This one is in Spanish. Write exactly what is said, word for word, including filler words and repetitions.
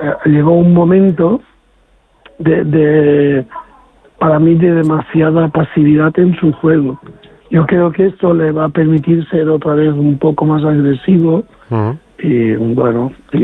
llegó un momento de, de, para mí, de demasiada pasividad en su juego. Yo creo que esto le va a permitir ser otra vez un poco más agresivo. Uh-huh. Y bueno,